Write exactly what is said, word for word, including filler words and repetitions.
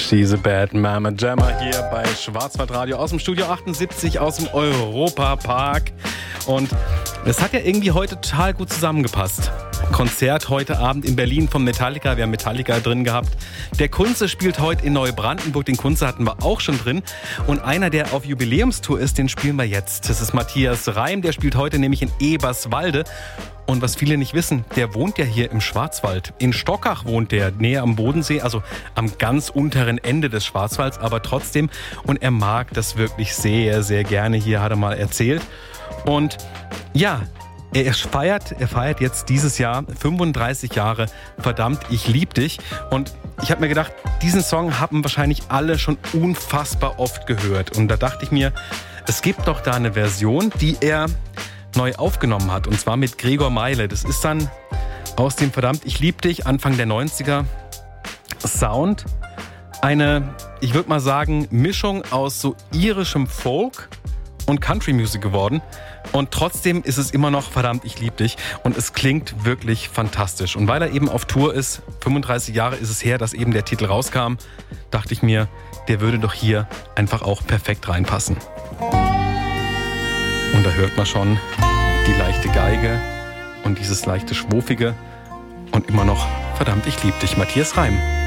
She's a bad mama jammer hier bei Schwarzwaldradio aus dem Studio achtundsiebzig aus dem Europapark. Und es hat ja irgendwie heute total gut zusammengepasst. Konzert heute Abend in Berlin von Metallica. Wir haben Metallica drin gehabt. Der Kunze spielt heute in Neubrandenburg. Den Kunze hatten wir auch schon drin. Und einer, der auf Jubiläumstour ist, den spielen wir jetzt. Das ist Matthias Reim. Der spielt heute nämlich in Eberswalde. Und was viele nicht wissen, der wohnt ja hier im Schwarzwald. In Stockach wohnt der, näher am Bodensee, also am ganz unteren Ende des Schwarzwalds, aber trotzdem. Und er mag das wirklich sehr, sehr gerne. Hier hat er mal erzählt. Und ja, er feiert, er feiert jetzt dieses Jahr fünfunddreißig Jahre Verdammt, ich lieb dich. Und ich habe mir gedacht, diesen Song haben wahrscheinlich alle schon unfassbar oft gehört. Und da dachte ich mir, es gibt doch da eine Version, die er neu aufgenommen hat. Und zwar mit Gregor Meile. Das ist dann aus dem Verdammt, ich lieb dich, Anfang der neunziger Sound. Eine, ich würde mal sagen, Mischung aus so irischem Folk und Country Music geworden. Und trotzdem ist es immer noch Verdammt, ich lieb dich. Und es klingt wirklich fantastisch. Und weil er eben auf Tour ist, fünfunddreißig Jahre ist es her, dass eben der Titel rauskam, dachte ich mir, der würde doch hier einfach auch perfekt reinpassen. Und da hört man schon die leichte Geige und dieses leichte Schwofige. Und immer noch Verdammt, ich lieb dich. Matthias Reim.